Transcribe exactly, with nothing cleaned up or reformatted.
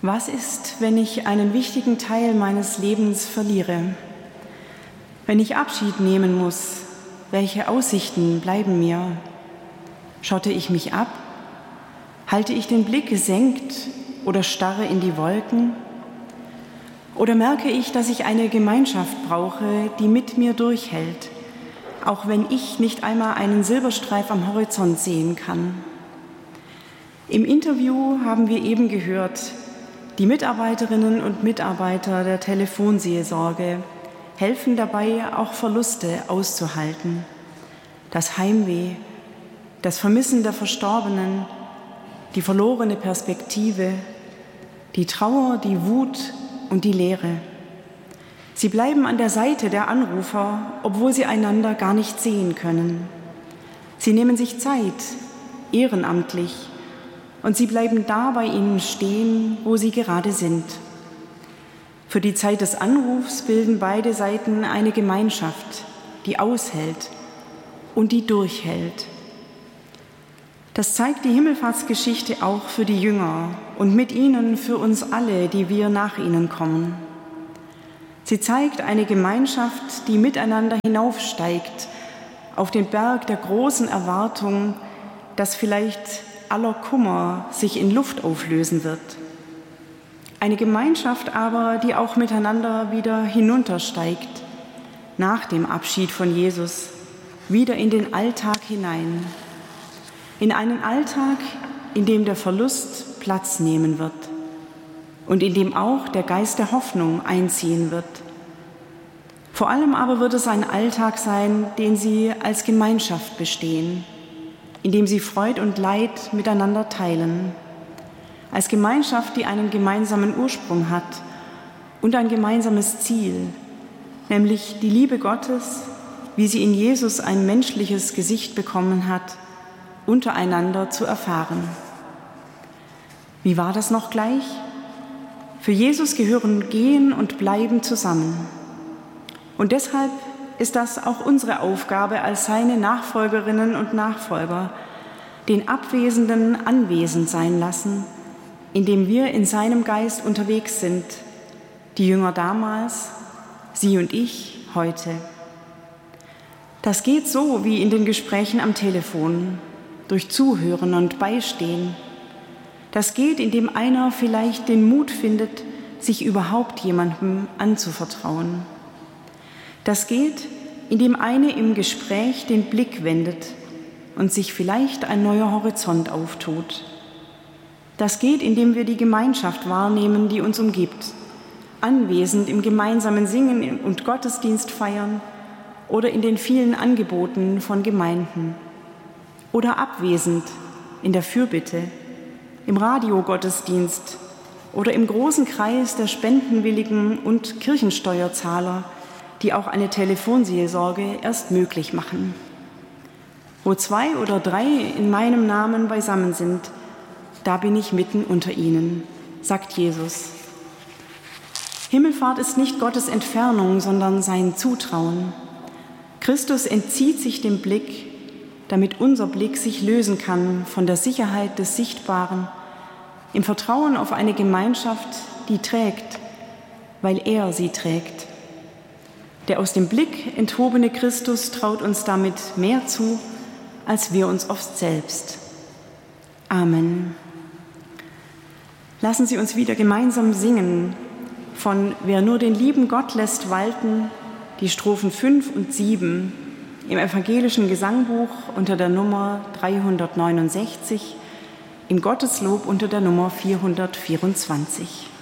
Was ist, wenn ich einen wichtigen Teil meines Lebens verliere? Wenn ich Abschied nehmen muss, welche Aussichten bleiben mir? Schotte ich mich ab? Halte ich den Blick gesenkt oder starre in die Wolken? Oder merke ich, dass ich eine Gemeinschaft brauche, die mit mir durchhält, auch wenn ich nicht einmal einen Silberstreif am Horizont sehen kann? Im Interview haben wir eben gehört, die Mitarbeiterinnen und Mitarbeiter der Telefonseelsorge helfen dabei, auch Verluste auszuhalten. Das Heimweh, das Vermissen der Verstorbenen, die verlorene Perspektive, die Trauer, die Wut und die Leere. Sie bleiben an der Seite der Anrufer, obwohl sie einander gar nicht sehen können. Sie nehmen sich Zeit, ehrenamtlich, und sie bleiben da bei ihnen stehen, wo sie gerade sind. Für die Zeit des Anrufs bilden beide Seiten eine Gemeinschaft, die aushält und die durchhält. Das zeigt die Himmelfahrtsgeschichte auch für die Jünger und mit ihnen für uns alle, die wir nach ihnen kommen. Sie zeigt eine Gemeinschaft, die miteinander hinaufsteigt auf den Berg der großen Erwartung, dass vielleicht aller Kummer sich in Luft auflösen wird. Eine Gemeinschaft aber, die auch miteinander wieder hinuntersteigt, nach dem Abschied von Jesus, wieder in den Alltag hinein. In einen Alltag, in dem der Verlust Platz nehmen wird und in dem auch der Geist der Hoffnung einziehen wird. Vor allem aber wird es ein Alltag sein, den sie als Gemeinschaft bestehen, in dem sie Freud und Leid miteinander teilen, als Gemeinschaft, die einen gemeinsamen Ursprung hat und ein gemeinsames Ziel, nämlich die Liebe Gottes, wie sie in Jesus ein menschliches Gesicht bekommen hat, untereinander zu erfahren. Wie war das noch gleich? Für Jesus gehören Gehen und Bleiben zusammen. Und deshalb ist das auch unsere Aufgabe als seine Nachfolgerinnen und Nachfolger, den Abwesenden anwesend sein lassen, indem wir in seinem Geist unterwegs sind, die Jünger damals, Sie und ich heute. Das geht so wie in den Gesprächen am Telefon, durch Zuhören und Beistehen. Das geht, indem einer vielleicht den Mut findet, sich überhaupt jemandem anzuvertrauen. Das geht, indem eine im Gespräch den Blick wendet und sich vielleicht ein neuer Horizont auftut. Das geht, indem wir die Gemeinschaft wahrnehmen, die uns umgibt, anwesend im gemeinsamen Singen und Gottesdienst feiern oder in den vielen Angeboten von Gemeinden oder abwesend in der Fürbitte, im Radiogottesdienst oder im großen Kreis der Spendenwilligen und Kirchensteuerzahler, die auch eine Telefonseelsorge erst möglich machen. Wo zwei oder drei in meinem Namen beisammen sind, da bin ich mitten unter ihnen, sagt Jesus. Himmelfahrt ist nicht Gottes Entfernung, sondern sein Zutrauen. Christus entzieht sich dem Blick, damit unser Blick sich lösen kann von der Sicherheit des Sichtbaren, im Vertrauen auf eine Gemeinschaft, die trägt, weil er sie trägt. Der aus dem Blick enthobene Christus traut uns damit mehr zu, als wir uns oft selbst. Amen. Lassen Sie uns wieder gemeinsam singen von Wer nur den lieben Gott lässt walten, die Strophen fünf und sieben im evangelischen Gesangbuch unter der Nummer dreihundertneunundsechzig, im Gotteslob unter der Nummer vierhundertvierundzwanzig.